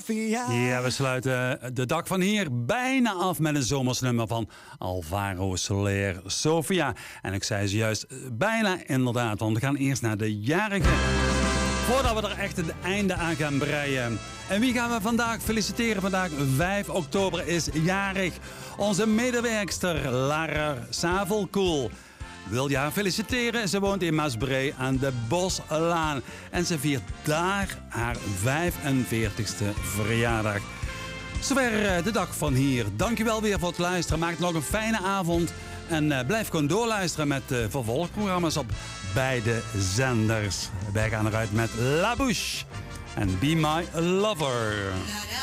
Sofia. Ja, we sluiten de dag van hier bijna af met een zomersnummer van Alvaro Soler, Sofia. En ik zei ze juist bijna inderdaad, want we gaan eerst naar de jarigen. Voordat we er echt het einde aan gaan breien. En wie gaan we vandaag feliciteren? Vandaag 5 oktober is jarig onze medewerkster Lara Savelkoel. Wil je haar feliciteren? Ze woont in Maasbree aan de Boslaan. En ze viert daar haar 45ste verjaardag. Zover de dag van hier. Dankjewel weer voor het luisteren. Maak nog een fijne avond. En blijf gewoon doorluisteren met vervolgprogramma's op beide zenders. Wij gaan eruit met La Bouche en Be My Lover.